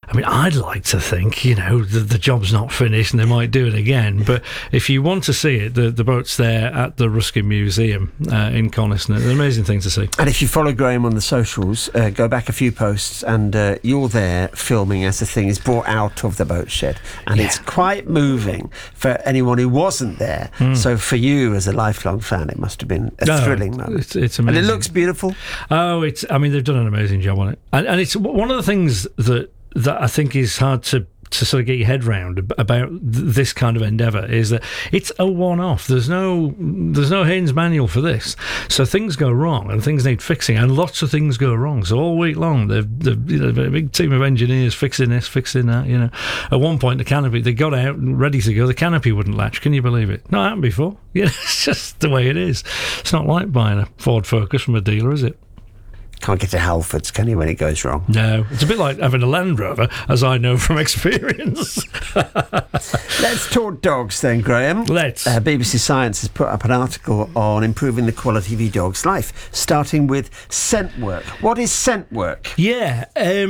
I mean, I'd like to think, the job's not finished and they might do it again. But if you want to see it, the boat's there at the Ruskin Museum in Coniston. It's an amazing thing to see. And if you follow Graham on the socials, go back a few posts and you're there filming as the thing is brought out of the boat shed. And it's quite moving for anyone who wasn't there. So for you as a lifelong fan, it must have been a thrilling moment. It's amazing. And it looks beautiful. Oh, they've done an amazing job on it. And it's one of the things that I think is hard to sort of get your head round about this kind of endeavour is that it's a one-off. There's no Haynes manual for this. So things go wrong and things need fixing, and lots of things go wrong. So all week long, they've a big team of engineers fixing this, fixing that. At one point, the canopy, they got out and ready to go. The canopy wouldn't latch. Can you believe it? Not happened before. It's just the way it is. It's not like buying a Ford Focus from a dealer, is it? Can't get to Halfords, can you, when it goes wrong? No. It's a bit like having a Land Rover, as I know from experience. Let's talk dogs then, Graham. Let's. BBC Science has put up an article on improving the quality of your dog's life, starting with scent work. What is scent work? Yeah,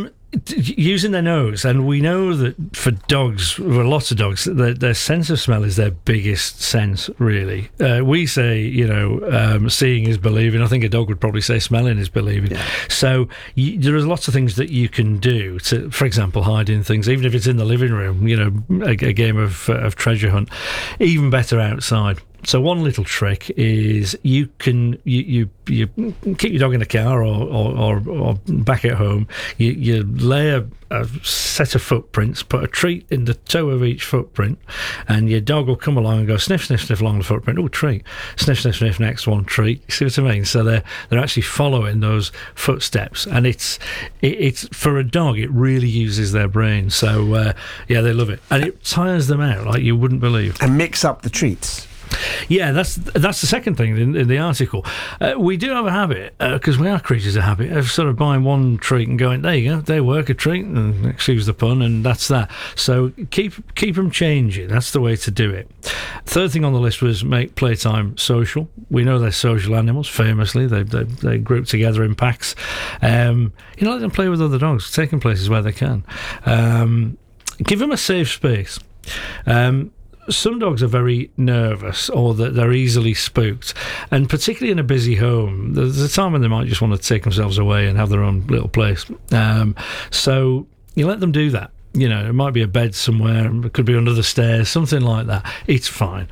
using their nose, and we know that for dogs, for lots of dogs, their sense of smell is their biggest sense, really. We say, seeing is believing. I think a dog would probably say smelling is believing. Yeah. So there are lots of things that you can do to, for example, hide in things, even if it's in the living room, a game of treasure hunt. Even better outside. So one little trick is you can you keep your dog in the car or back at home. You lay a set of footprints, put a treat in the toe of each footprint, and your dog will come along and go sniff, sniff, sniff along the footprint. Oh, treat. Sniff, sniff, sniff, next one, treat. You see what I mean? So they're actually following those footsteps, and it's for a dog, it really uses their brain. So they love it, and it tires them out like you wouldn't believe. And mix up the treats. Yeah, that's the second thing in the article. We do have a habit, because we are creatures of habit, of sort of buying one treat and going, there you go, they work, a treat, and excuse the pun, and that's that. So keep them changing. That's the way to do it. Third thing on the list was make playtime social. We know they're social animals, famously. They group together in packs. Let them play with other dogs, take them places where they can. Give them a safe space. Some dogs are very nervous, or that they're easily spooked, and particularly in a busy home, there's a time when they might just want to take themselves away and have their own little place. So you let them do that. It might be a bed somewhere, it could be under the stairs, something like that. It's fine.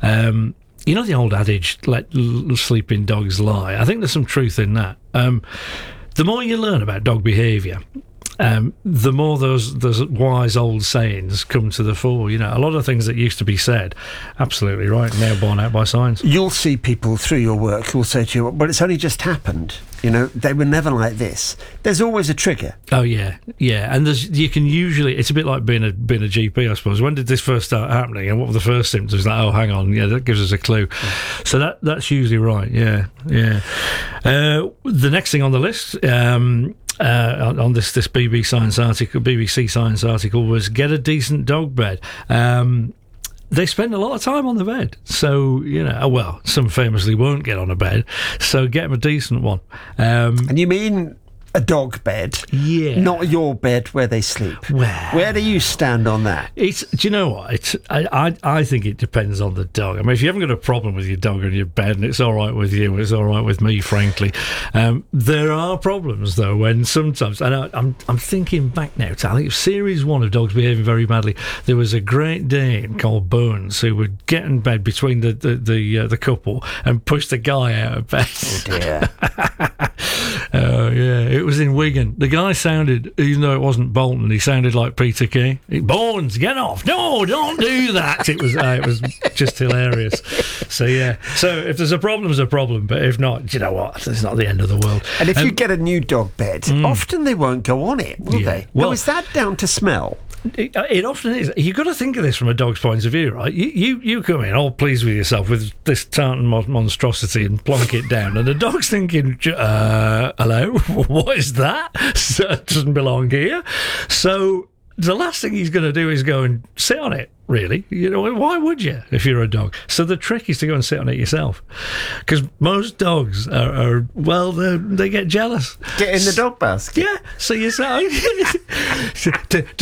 The old adage, let sleeping dogs lie. I think there's some truth in that. The more you learn about dog behaviour, the more those wise old sayings come to the fore. A lot of things that used to be said, absolutely right, now borne out by science. You'll see people through your work who'll say to you, well, it's only just happened. They were never like this. There's always a trigger. Oh, yeah. And you can usually, it's a bit like being a GP, I suppose. When did this first start happening, and what were the first symptoms? Like, oh, hang on, that gives us a clue. So that's usually right, yeah. The next thing on the list, on this BBC Science article, was get a decent dog bed. They spend a lot of time on the bed, so some famously won't get on a bed, so get them a decent one. And you mean a dog bed? Yeah, not your bed where they sleep. Where do you stand on that? Do you know what? I think it depends on the dog. I mean, if you haven't got a problem with your dog and your bed, and it's all right with you, it's all right with me, frankly. There are problems though when sometimes, and I'm thinking back now to, I think, series 1 of Dogs Behaving Very Badly. There was a Great Dane called Bones who would get in bed between the couple and push the guy out of bed. Oh dear. Oh yeah. It was in Wigan. The guy sounded, even though it wasn't Bolton, he sounded like Peter Kay. Bones, get off! No, don't do that. It was just hilarious. So yeah. So if there's a problem, there's a problem. But if not, do you know what? It's not the end of the world. And if you get a new dog bed, often they won't go on it, will they? Well, now, is that down to smell? It often is. You've got to think of this from a dog's point of view, right? You come in all pleased with yourself with this tartan monstrosity and plonk it down, and the dog's thinking, hello, what is that? So it doesn't belong here. So the last thing he's going to do is go and sit on it, really. Why would you if you're a dog? So the trick is to go and sit on it yourself, because most dogs they get jealous. Get in the dog basket. Yeah, so you say